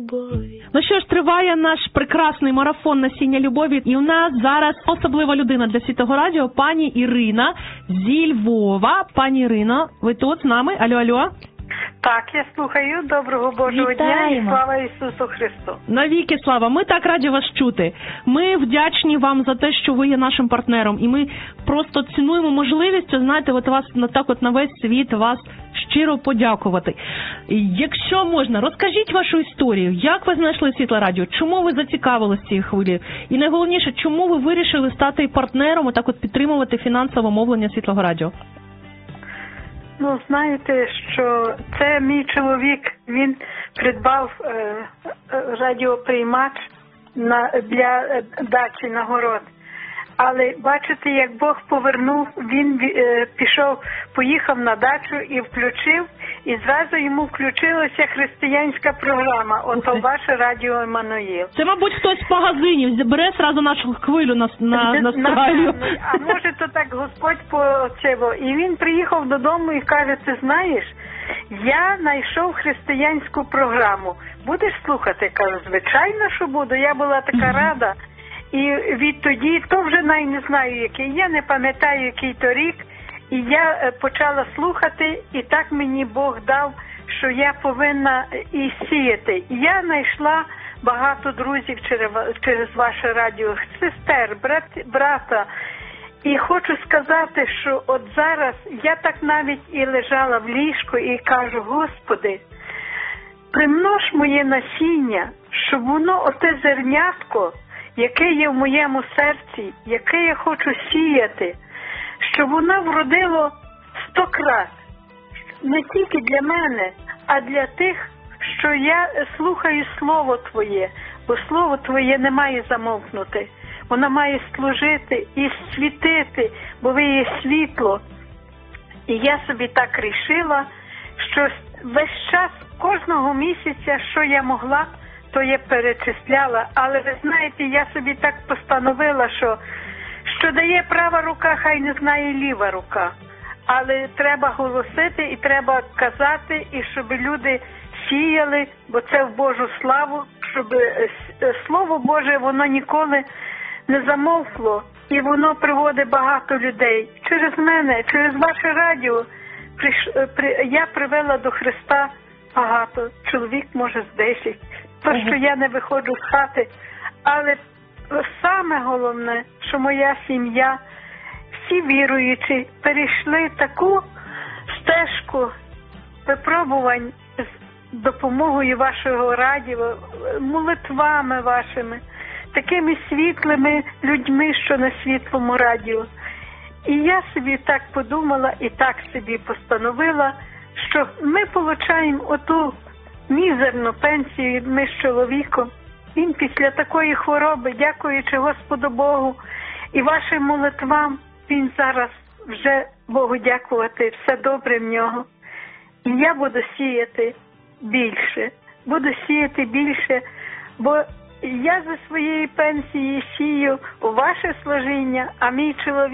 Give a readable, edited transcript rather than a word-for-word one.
любові. Ну що ж, триває наш прекрасний марафон насіння любові. І у нас зараз особлива людина для Світлого Радіо, пані Ірина зі Львова. Пані Ірино, ви тут з нами? Алло, алло. Так, я слухаю. Доброго Божого дня і слава Ісусу Христу. Навіки слава. Ми так раді вас чути. Ми вдячні вам за те, що ви є нашим партнером. І ми просто цінуємо можливість, знаєте, от вас на весь світ вас щиро подякувати. Якщо можна, розкажіть вашу історію. Як ви знайшли Світле Радіо? Чому ви зацікавилися цією хвилею? І найголовніше, чому ви вирішили стати партнером і так от підтримувати фінансове мовлення Світлого Радіо? Ну, знаєте, що це мій чоловік, він придбав радіоприймач для дачі на город. Але бачите, як Бог повернув, він поїхав на дачу і включив, і зразу йому включилася християнська програма, ото ваше радіо Еммануїл. Це, мабуть, хтось в магазині бере зразу нашу хвилю на страву. А може то так Господь поцево. І він приїхав додому і каже, ти знаєш, я знайшов християнську програму. Будеш слухати? Кажу, звичайно, що буду. Я була така рада. І відтоді, то вже не знаю який, я не пам'ятаю який то рік, і я почала слухати, і так мені Бог дав, що я повинна і сіяти. Я знайшла багато друзів через ваше радіо, сестер, брата. І хочу сказати, що от зараз я так навіть і лежала в ліжку і кажу, Господи, примнож моє насіння, щоб воно, оте зернятко, яке є в моєму серці, яке я хочу сіяти, щоб воно вродило 100 крат. Не тільки для мене, а для тих, що я слухаю Слово Твоє, бо Слово Твоє не має замовкнути. Воно має служити і світити, бо ви є світло. І я собі так рішила, що весь час, кожного місяця, що я могла, то я перечисляла, але ви знаєте, я собі так постановила, що дає права рука, хай не знає ліва рука. Але треба голосити і треба казати, і щоб люди сіяли, бо це в Божу славу, щоб Слово Боже, воно ніколи не замовкло, і воно приводить багато людей. Через мене, через ваше радіо, я привела до Христа багато, чоловік може з 10. То, що я не виходжу з хати, але саме головне, що моя сім'я, всі віруючі, перейшли таку стежку випробувань з допомогою вашого радіо, молитвами вашими, такими світлими людьми, що на світлому радіо. І я собі так подумала і так собі постановила, що ми отримуємо оту мізерну пенсію, ми з чоловіком. Він після такої хвороби, дякуючи Господу Богу і вашим молитвам, він зараз вже Богу дякувати, все добре в нього. І я буду сіяти більше, бо я за своєї пенсії сію у ваше служіння, а мій чоловік